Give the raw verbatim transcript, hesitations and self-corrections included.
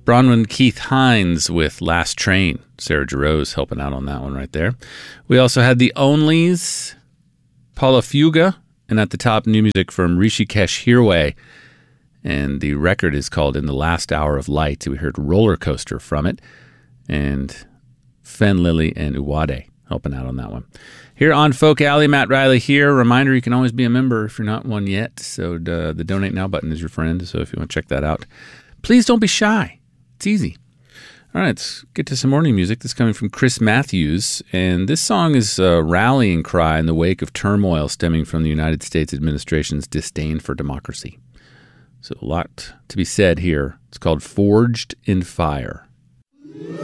Bronwyn Keith Hines with Last Train. Sarah Jarosz helping out on that one right there. We also had the Onlys, Paula Fuga, and at the top, new music from Rishikesh Hirway. And the record is called In the Last Hour of Light. We heard Roller Coaster from it. And Fen Lily and Uwade helping out on that one. Here on Folk Alley, Matt Riley here. Reminder, you can always be a member if you're not one yet. So uh, the Donate Now button is your friend. So if you want to check that out, please don't be shy. It's easy. All right, let's get to some morning music. This is coming from Chris Matthews. And this song is a rallying cry in the wake of turmoil stemming from the United States administration's disdain for democracy. So a lot to be said here. It's called Forged in Fire.